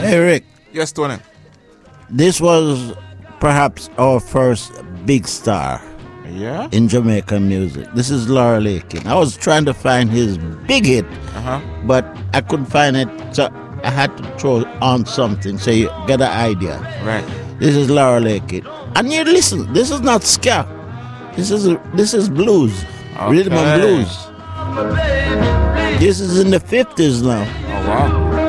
Hey Rick, Yes, Tony. this was perhaps our first big star Yeah? in Jamaican music. This is Laura Lakin. I was trying to find his big hit, Uh-huh. but I couldn't find it, so I had to throw on something so you get an idea. Right. This is Laura Lakin. And you listen, this is not ska. This is blues, rhythm and Okay. blues. This is in the 50s now. Oh, wow.